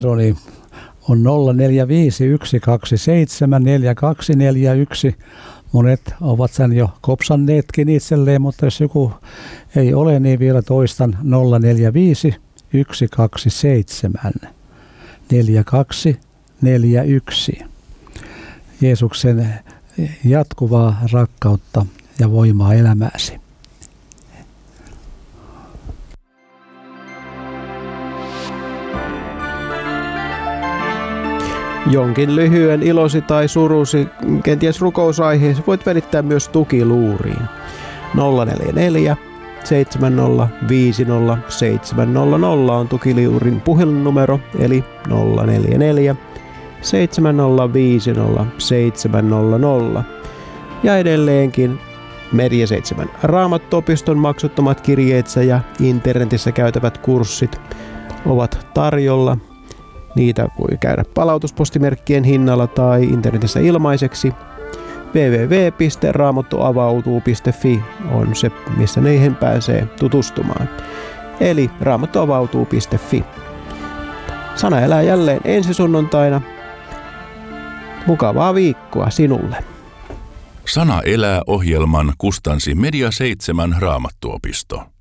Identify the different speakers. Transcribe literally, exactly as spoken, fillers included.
Speaker 1: Oli, on nolla neljä viisi yksi kaksi seitsemän neljä kaksi neljä yksi. Monet ovat sen jo kopsanneetkin itselleen, mutta jos joku ei ole, niin vielä toistan nolla neljä viisi yksi kaksi seitsemän neljä kaksi neljä yksi. Jeesuksen jatkuvaa rakkautta ja voimaa elämääsi.
Speaker 2: Jonkin lyhyen ilosi tai surusi, kenties rukousaiheesi, voit välittää myös tukiluuriin. nolla neljä neljä seitsemän nolla viisi nolla seitsemän nolla nolla on tukiluurin puhelinnumero, eli nolla neljä neljä seitsemän nolla viisi nolla seitsemän nolla nolla. Ja edelleenkin Media seitsemän Raamattuopiston maksuttomat kirjeetsä ja internetissä käytävät kurssit ovat tarjolla. Niitä voi käydä palautuspostimerkkien hinnalla tai internetissä ilmaiseksi. double-u double-u double-u piste raamattuavautuu piste fi on se, missä niihin pääsee tutustumaan. Eli raamattuavautuu piste fi. Sana elää jälleen ensi sunnuntaina. Mukavaa viikkoa sinulle.
Speaker 3: Sana elää -ohjelman kustansi Media seitsemän Raamattuopisto.